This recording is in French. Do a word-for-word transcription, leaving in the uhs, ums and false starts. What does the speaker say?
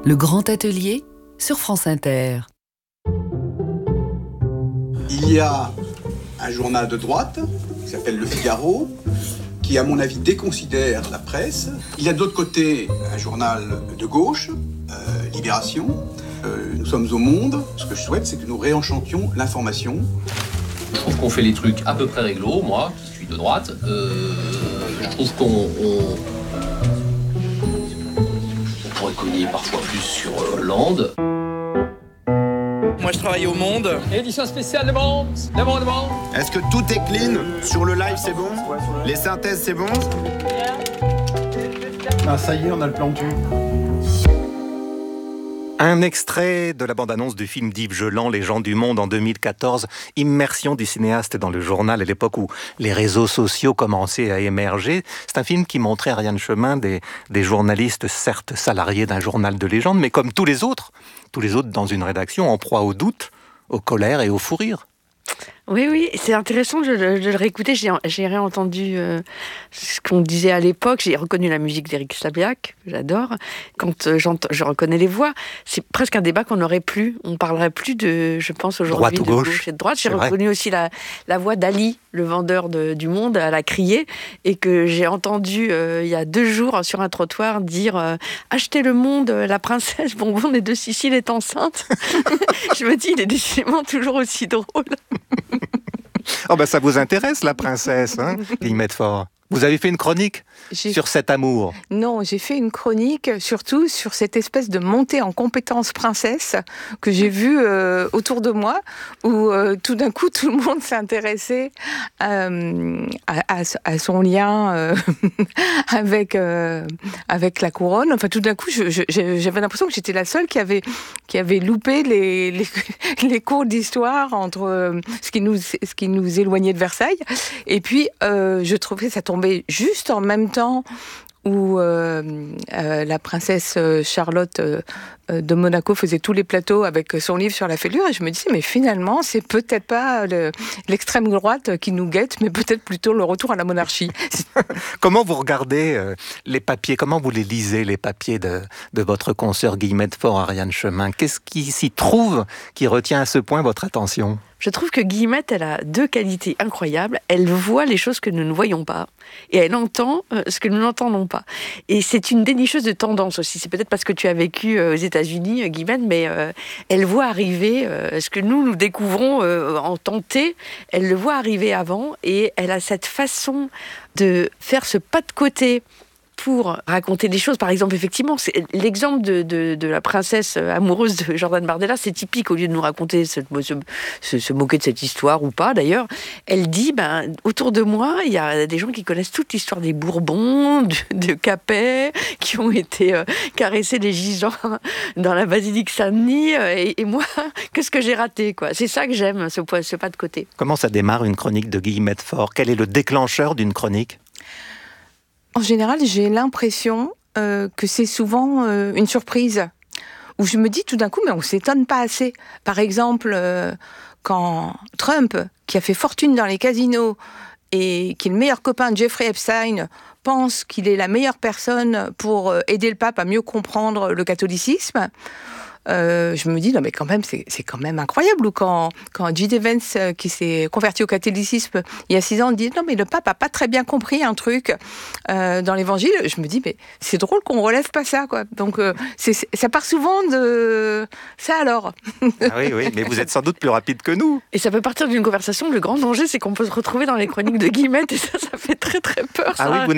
Le Grand Atelier sur France Inter. Il y a un journal de droite qui s'appelle Le Figaro, qui, à mon avis, déconsidère la presse. Il y a de l'autre côté un journal de gauche, euh, Libération. Euh, nous sommes au Monde. Ce que je souhaite, c'est que nous réenchantions l'information. Je trouve qu'on fait les trucs à peu près réglo, moi, qui suis de droite. Euh, je trouve qu'on... On... on pourrait cogner parfois plus sur Hollande. Moi, je travaille au Monde. Édition spéciale Le Monde, Le Monde, Le Monde. Est-ce que tout est clean? Sur le live, c'est bon? Les synthèses, c'est bon? Ah, ça y est, on a le plan du... Un extrait de la bande-annonce du film d'Yves Geland, Les gens du monde, en deux mille quatorze. Immersion du cinéaste dans le journal à l'époque où les réseaux sociaux commençaient à émerger. C'est un film qui montrait Ariane Chemin des, des journalistes, certes salariés d'un journal de légende, mais comme tous les autres, tous les autres dans une rédaction, en proie au doute, aux colères et aux fous rires. Oui, oui, c'est intéressant de, de, de le réécouter. J'ai, j'ai réentendu euh, ce qu'on disait à l'époque. J'ai reconnu la musique d'Éric Sabiac, que j'adore. Quand euh, je reconnais les voix, c'est presque un débat qu'on n'aurait plus. On ne parlerait plus de, je pense aujourd'hui, droite ou de gauche. gauche et de droite. J'ai C'est reconnu vrai. aussi la, la voix d'Ali, le vendeur de, du Monde, à la criée, et que j'ai entendu euh, il y a deux jours sur un trottoir dire euh, « Achetez le Monde, la princesse Bonbon des deux Siciles est enceinte ». Je me dis, il est décidément toujours aussi drôle. Oh ben ça vous intéresse, la princesse, hein, Guillemette Faure. Vous avez fait une chronique J'ai... sur cet amour. Non, j'ai fait une chronique surtout sur cette espèce de montée en compétence princesse que j'ai vue euh, autour de moi, où euh, tout d'un coup tout le monde s'intéressait euh, à, à, à son lien euh, avec euh, avec la couronne. Enfin, tout d'un coup, je, je, j'avais l'impression que j'étais la seule qui avait qui avait loupé les les, les cours d'histoire entre euh, ce qui nous ce qui nous éloignait de Versailles. Et puis, euh, je trouvais ça tombait juste en même temps où euh, euh, la princesse Charlotte euh, de Monaco faisait tous les plateaux avec son livre sur la fêlure, et je me disais, mais finalement, c'est peut-être pas le, l'extrême droite qui nous guette, mais peut-être plutôt le retour à la monarchie. Comment vous regardez euh, les papiers, comment vous les lisez, les papiers de, de votre consoeur Guillemette Faure, Ariane Chemin? Qu'est-ce qui s'y trouve qui retient à ce point votre attention? Je trouve que Guillemette, elle a deux qualités incroyables. Elle voit les choses que nous ne voyons pas et elle entend ce que nous n'entendons pas. Et c'est une dénicheuse de tendance aussi. C'est peut-être parce que tu as vécu aux États-Unis, Guillemette, mais euh, elle voit arriver euh, ce que nous, nous découvrons euh, en tenté. Elle le voit arriver avant et elle a cette façon de faire ce pas de côté pour raconter des choses. Par exemple, effectivement, c'est l'exemple de, de, de la princesse amoureuse de Jordan Bardella, c'est typique. Au lieu de nous raconter, se, se, se, se moquer de cette histoire ou pas, d'ailleurs, elle dit, ben, autour de moi, il y a des gens qui connaissent toute l'histoire des Bourbons, de, de Capet, qui ont été euh, caressés les gisants dans la basilique Saint-Denis, euh, et, et moi, qu'est-ce que j'ai raté, quoi. C'est ça que j'aime, ce, ce pas de côté. Comment ça démarre une chronique de Guillemette Faure? Quel est le déclencheur d'une chronique? En général, j'ai l'impression euh, que c'est souvent euh, une surprise, où je me dis tout d'un coup, mais on s'étonne pas assez. Par exemple, euh, quand Trump, qui a fait fortune dans les casinos, et qui est le meilleur copain de Jeffrey Epstein, pense qu'il est la meilleure personne pour aider le pape à mieux comprendre le catholicisme, Euh, je me dis, non mais quand même, c'est, c'est quand même incroyable. Ou quand, quand J D Vance, euh, qui s'est converti au catholicisme il y a six ans, dit, non mais le pape a pas très bien compris un truc euh, dans l'évangile. Je me dis, mais c'est drôle qu'on relève pas ça, quoi. Donc, euh, c'est, c'est, ça part souvent de ça alors. Ah oui, oui, mais vous êtes sans doute plus rapide que nous. Et ça peut partir d'une conversation. Le grand danger, c'est qu'on peut se retrouver dans les chroniques de Guillemette, et ça, ça fait très très peur. Ah ça. oui, vous